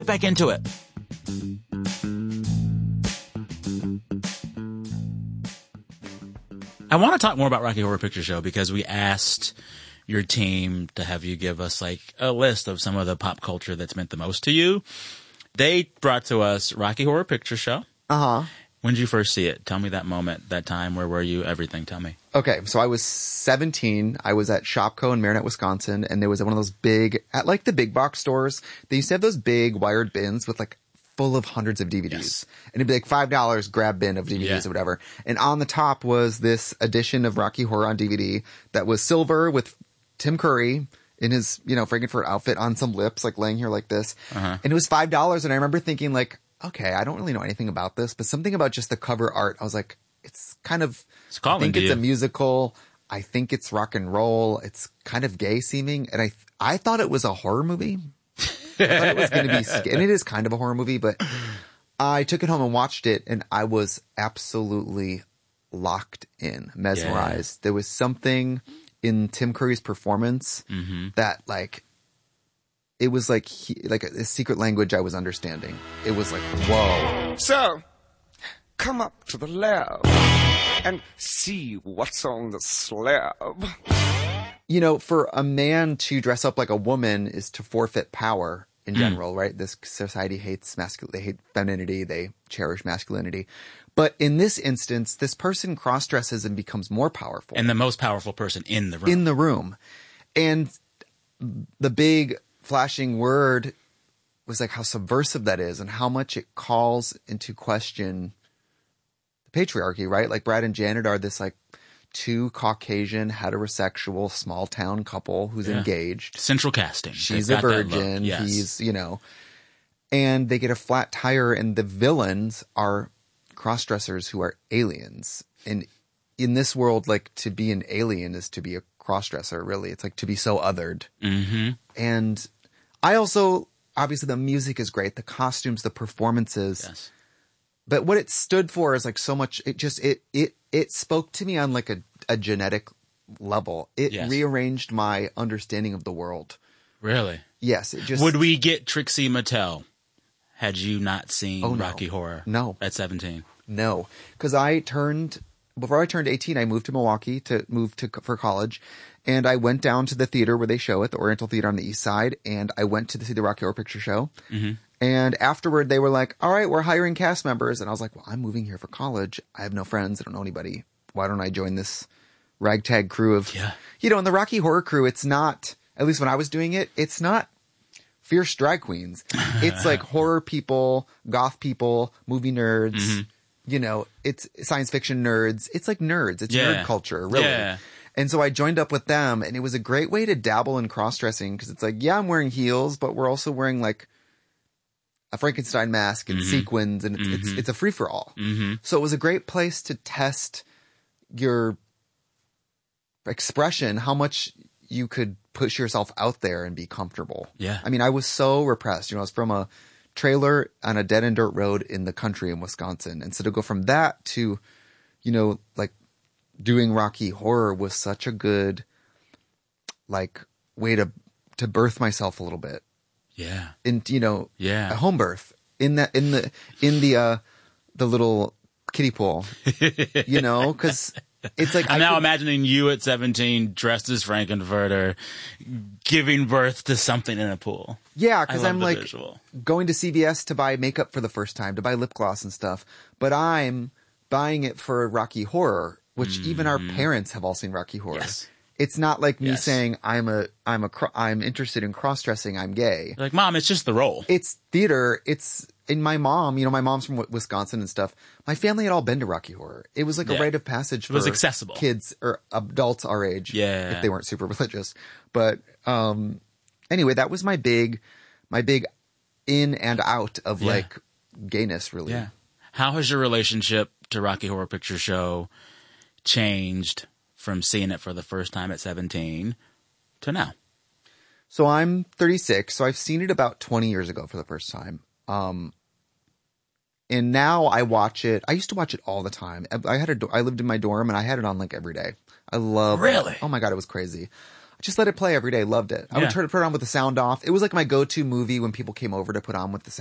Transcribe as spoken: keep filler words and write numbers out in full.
back into it. I want to talk more about Rocky Horror Picture Show because we asked your team to have you give us like a list of some of the pop culture that's meant the most to you. They brought to us Rocky Horror Picture Show. Uh-huh. When did you first see it? Tell me that moment, that time. Where were you? Everything. Tell me. Okay, so I was seventeen. I was at Shopko in Marinette, Wisconsin, and there was one of those big, at like the big box stores, they used to have those big wired bins with like full of hundreds of D V Ds. Yes. And it'd be like five dollars grab bin of D V Ds Yeah. or whatever. And on the top was this edition of Rocky Horror on D V D that was silver with Tim Curry in his, you know, Frankenfurt outfit on some lips, like laying here like this. Uh-huh. And it was five dollars. And I remember thinking like, okay, I don't really know anything about this, but something about just the cover art, I was like, it's kind of, It's calling I think to it's you. a musical. I think it's rock and roll. It's kind of gay seeming. And I, I thought it was a horror movie. I thought it was going to be, sc- and it is kind of a horror movie, but I took it home and watched it and I was absolutely locked in, mesmerized. Yeah. There was something in Tim Curry's performance Mm-hmm. that like, it was like, he, like a, a secret language I was understanding. It was like, whoa. So, come up to the lab and see what's on the slab. You know, for a man to dress up like a woman is to forfeit power in Mm. general, right? This society hates masculine, they hate femininity, they cherish masculinity. But in this instance, this person cross-dresses and becomes more powerful And the most powerful person in the room. in the room. And the big flashing word was like how subversive that is and how much it calls into question the patriarchy, right? Like Brad and Janet are this like two Caucasian heterosexual small town couple who's Yeah. engaged. Central casting. She's They've a got that look. virgin. Yes. He's, you know, and they get a flat tire and the villains are cross-dressers who are aliens. And in this world, like to be an alien is to be a cross-dresser, really. It's like to be so othered. Mm-hmm. And I also, obviously the music is great, the costumes, the performances. Yes. But what it stood for is like so much, it just, it, it, it spoke to me on like a, a genetic level. It Yes. rearranged my understanding of the world. Really? Yes. It just, Would we get Trixie Mattel had you not seen Oh, no. Rocky Horror No. at seventeen? No, because I turned before I turned eighteen. I moved to Milwaukee to move to for college, and I went down to the theater where they show it, the Oriental Theater on the East Side, and I went to see the Rocky Horror Picture Show. Mm-hmm. And afterward, they were like, "All right, we're hiring cast members," and I was like, "Well, I'm moving here for college. I have no friends. I don't know anybody. Why don't I join this ragtag crew of Yeah. you know?" And the Rocky Horror crew, it's not, at least when I was doing it, it's not fierce drag queens. It's like horror people, goth people, movie nerds. Mm-hmm. You know, it's science fiction nerds. It's like nerds. It's Yeah. nerd culture, really. Yeah. And so I joined up with them, and it was a great way to dabble in cross-dressing because it's like, yeah, I'm wearing heels, but we're also wearing like a Frankenstein mask and Mhm. sequins, and it's, it's Mhm. it's a free-for-all. Mm-hmm. So it was a great place to test your expression, how much you could push yourself out there and be comfortable. Yeah. I mean, I was so repressed. You know, I was from a trailer on a dead end dirt road in the country in Wisconsin. And so to go from that to, you know, like doing Rocky Horror was such a good, like, way to, to birth myself a little bit. Yeah. In, you know, Yeah. a home birth in that, in the, in the, uh, the little kiddie pool, you know, cause it's like, I'm I now could- imagining you at seventeen dressed as Frankenfurter giving birth to something in a pool. yeah, I cause love I'm the like, visual. going to C V S to buy makeup for the first time, to buy lip gloss and stuff. But I'm buying it for Rocky Horror, which even our parents have all seen Rocky Horror. Yes. It's not like me Yes. saying I'm a I'm a cro- I'm interested in cross dressing. I'm gay. You're like, Mom, it's just the role. It's theater. It's in my mom. You know, my mom's from Wi- Wisconsin and stuff. My family had all been to Rocky Horror. It was like Yeah. a rite of passage. For was accessible. kids or adults our age. Yeah. if they weren't super religious. But um, anyway, that was my big my big in and out of Yeah. like gayness. Really. Yeah. How has your relationship to Rocky Horror Picture Show changed from seeing it for the first time at seventeen to now? So I'm thirty-six, so I've seen it about twenty years ago for the first time. Um, and now I watch it. I used to watch it all the time. I had a, do- I lived in my dorm and I had it on like every day. I love Really? Oh my God, it was crazy. I just let it play every day. Loved it. I Yeah. would try to put it on with the sound off. It was like my go-to movie when people came over to put on with the